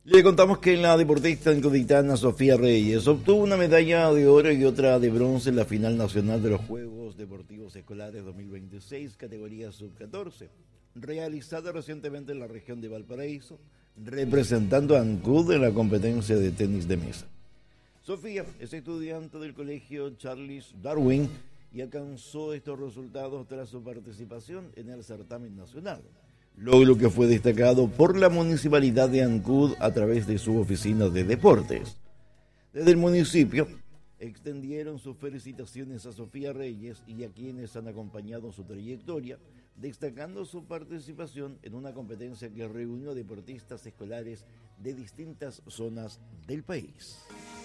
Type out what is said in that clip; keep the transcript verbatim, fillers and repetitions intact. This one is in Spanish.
Le contamos que la deportista ancuditana Sofía Reyes obtuvo una medalla de oro y otra de bronce en la final nacional de los Juegos Deportivos Escolares dos mil veintiséis, categoría sub catorce, realizada recientemente en la región de Valparaíso, representando a Ancud en la competencia de tenis de mesa. Sofía es estudiante del colegio Charles Darwin y alcanzó estos resultados tras su participación en el certamen nacional, logro que fue destacado por la municipalidad de Ancud a través de su oficina de deportes. Desde el municipio extendieron sus felicitaciones a Sofía Reyes y a quienes han acompañado su trayectoria, destacando su participación en una competencia que reunió deportistas escolares de distintas zonas del país.